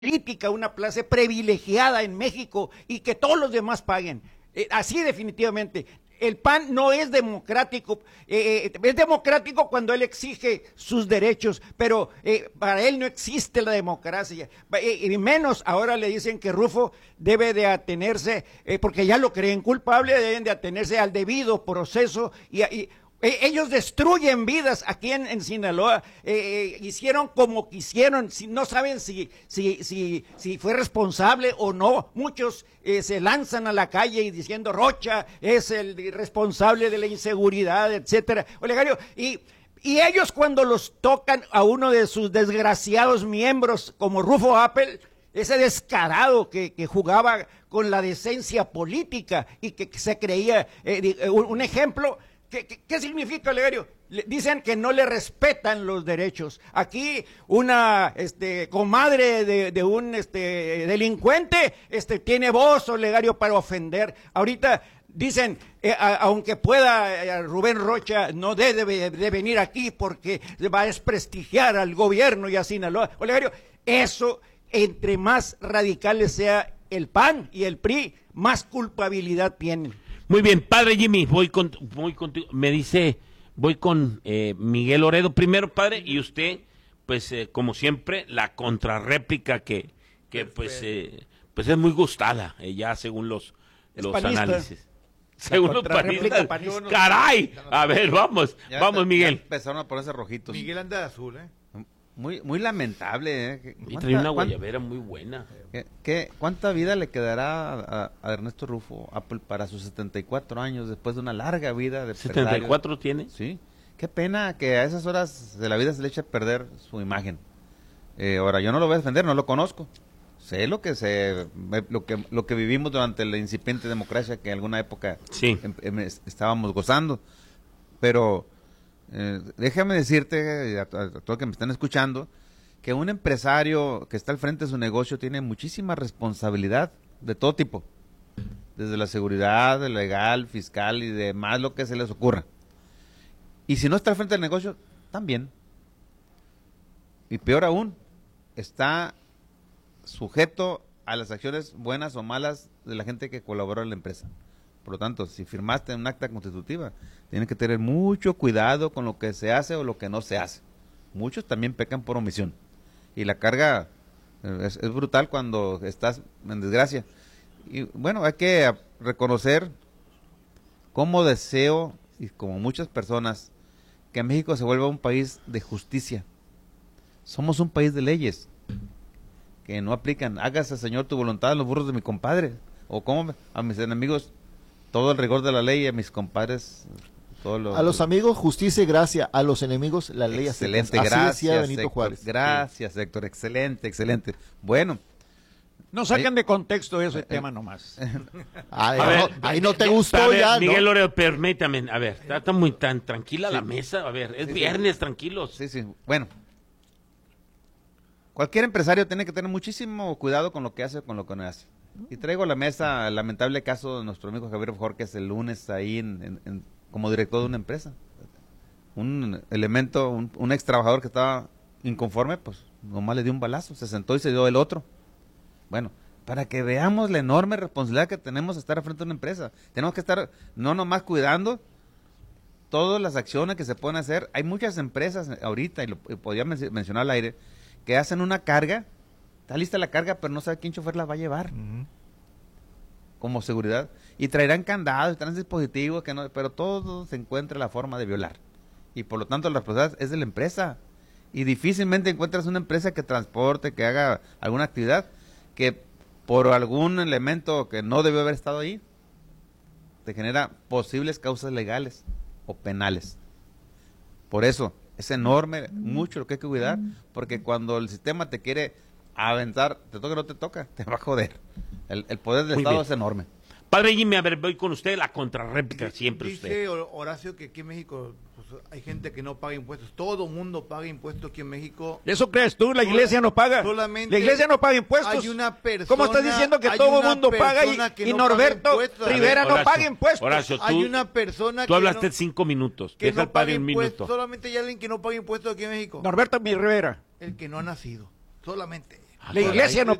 política, una clase privilegiada en México y que todos los demás paguen. Así definitivamente. El PAN no es democrático, es democrático cuando él exige sus derechos, pero para él no existe la democracia, y menos ahora le dicen que Rufo debe de atenerse, porque ya lo creen culpable, deben de atenerse al debido proceso y ellos destruyen vidas aquí en Sinaloa, hicieron como quisieron, no saben si fue responsable o no. Muchos se lanzan a la calle y diciendo Rocha es el responsable de la inseguridad, etcétera. Olegario, y ellos cuando los tocan a uno de sus desgraciados miembros como Rufo Appel, ese descarado que jugaba con la decencia política y que se creía un ejemplo. ¿Qué significa, Olegario? Dicen que no le respetan los derechos. Aquí una comadre de un delincuente tiene voz, Olegario, para ofender. Ahorita dicen, aunque pueda Rubén Rocha, no debe de venir aquí porque va a desprestigiar al gobierno y a Sinaloa. Olegario, eso, entre más radicales sea el PAN y el PRI, más culpabilidad tienen. Muy bien, padre Jimmy, voy contigo. Me dice, voy con Miguel Loredo primero, padre, y usted, pues, como siempre, la contrarréplica que pues es muy gustada, ya según los análisis. Según los panistas. ¡Caray! A ver, vamos, Miguel. Ya empezaron a ponerse rojitos. Miguel anda de azul, Muy lamentable, Y trae una guayabera muy buena. ¿Cuánta vida le quedará a Ernesto Rufo Appel para sus 74 años después de una larga vida de ¿74 empresario? ¿Tiene? Sí. Qué pena que a esas horas de la vida se le eche a perder su imagen. Ahora, yo no lo voy a defender, no lo conozco. Sé lo que vivimos durante la incipiente democracia que en alguna época sí. Estábamos gozando. Pero déjame decirte a todos que me están escuchando que un empresario que está al frente de su negocio tiene muchísima responsabilidad de todo tipo, desde la seguridad, legal, fiscal y demás, lo que se les ocurra. Y si no está al frente del negocio, también. Y peor aún, está sujeto a las acciones buenas o malas de la gente que colaboró en la empresa. Por lo tanto, si firmaste un acta constitutiva, tienes que tener mucho cuidado con lo que se hace o lo que no se hace. Muchos también pecan por omisión. Y la carga es brutal cuando estás en desgracia. Y bueno, hay que reconocer como deseo, y como muchas personas, que México se vuelva un país de justicia. Somos un país de leyes que no aplican. Hágase, Señor, tu voluntad en los burros de mi compadre. O como a mis enemigos todo el rigor de la ley, a mis compadres a los amigos justicia y gracia, a los enemigos la ley. Excelente, así gracias decía Benito Héctor, Juárez. Gracias, Héctor, excelente. Bueno, no sacan de contexto ese tema nomás. Ahí no te gustó ver, ya, Miguel ¿no? Loredo, permítame, a ver, está muy tan tranquila la mesa, a ver, es viernes, tranquilos. Sí, bueno. Cualquier empresario tiene que tener muchísimo cuidado con lo que hace, con lo que no hace. Y traigo a la mesa el lamentable caso de nuestro amigo Javier Bojorquez el lunes ahí como director de una empresa. Un elemento, un ex trabajador que estaba inconforme, pues nomás le dio un balazo, se sentó y se dio el otro. Bueno, para que veamos la enorme responsabilidad que tenemos de estar al frente de una empresa. Tenemos que estar no nomás cuidando todas las acciones que se pueden hacer. Hay muchas empresas ahorita, y podría mencionar al aire, que hacen una carga, está lista la carga, pero no sabe quién chofer la va a llevar. Como seguridad. Y traerán candados, traerán dispositivos, pero todo se encuentra la forma de violar. Y por lo tanto la responsabilidad es de la empresa. Y difícilmente encuentras una empresa que transporte, que haga alguna actividad, que por algún elemento que no debió haber estado ahí, te genera posibles causas legales o penales. Por eso, es enorme, mucho lo que hay que cuidar, porque cuando el sistema te quiere aventar, te toca o no te toca, te va a joder. El poder del Estado es enorme. Padre Jimmy, a ver, voy con usted, la contrarréplica siempre dice usted. Horacio que aquí en México pues, hay gente que no paga impuestos. Todo mundo paga impuestos aquí en México. ¿Eso crees tú? ¿La iglesia no paga? Solamente la iglesia no paga impuestos. Hay una persona, ¿cómo estás diciendo que todo el mundo paga y Norberto Rivera no paga impuestos? Horacio, tú, hay una persona tú hablaste 5 minutos, que deja no al padre paga un impuestos. minuto. Solamente hay alguien que no paga impuestos aquí en México. Norberto Rivera. El que no ha nacido. Solamente. La iglesia no